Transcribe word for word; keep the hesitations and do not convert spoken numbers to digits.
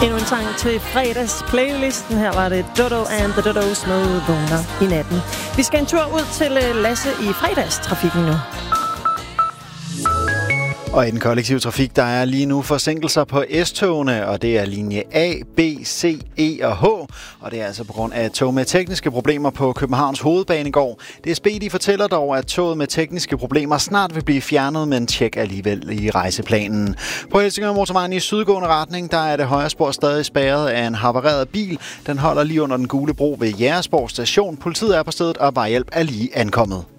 Endnu en sang til fredags playlisten. Her var det Dodo and the Dodos med Vågner i natten. Vi skal en tur ud til Lasse i fredagstrafikken nu. Og i den kollektive trafik, der er lige nu forsinkelser på S-togene, og det er linje A, B, C, E og H. Og det er altså på grund af tog med tekniske problemer på Københavns Hovedbanegård. D S B de fortæller dog, at toget med tekniske problemer snart vil blive fjernet, men tjek alligevel i rejseplanen. På Helsingør Motorvejen i sydgående retning, der er det højre spor stadig spærret af en havareret bil. Den holder lige under den gule bro ved Jægersborg station. Politiet er på stedet, og vejhjælp er lige ankommet.